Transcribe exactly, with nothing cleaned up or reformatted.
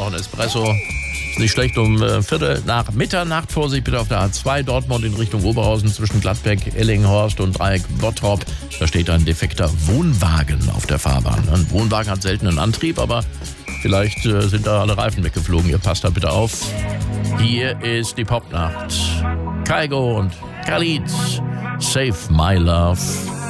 noch ein Espresso. Ist nicht schlecht, um äh, Viertel nach Mitternacht. Vorsicht bitte auf der A zwei Dortmund in Richtung Oberhausen zwischen Gladbeck, Ellinghorst und Dreieck Bottrop. Da steht ein defekter Wohnwagen auf der Fahrbahn. Ein Wohnwagen hat selten einen Antrieb, aber vielleicht äh, sind da alle Reifen weggeflogen. Ihr passt da bitte auf. Hier ist die Popnacht. Kygo und Khalid. Save My Love.